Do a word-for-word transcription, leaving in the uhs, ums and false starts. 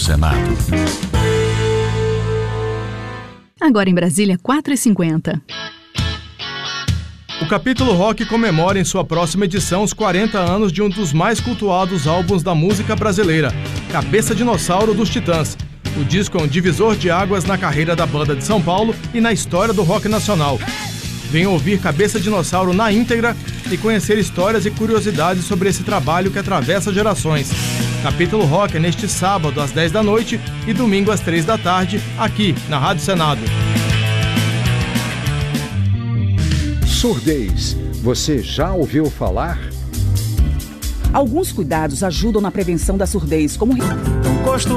Senado. Agora em Brasília, quatro e cinquenta. O Capítulo Rock comemora em sua próxima edição os quarenta anos de um dos mais cultuados álbuns da música brasileira, Cabeça Dinossauro dos Titãs. O disco é um divisor de águas na carreira da banda de São Paulo e na história do rock nacional. Venha ouvir Cabeça Dinossauro na íntegra e conhecer histórias e curiosidades sobre esse trabalho que atravessa gerações. Capítulo Rock é neste sábado às dez da noite e domingo às três da tarde, aqui na Rádio Senado. Surdez. Você já ouviu falar? Alguns cuidados ajudam na prevenção da surdez, como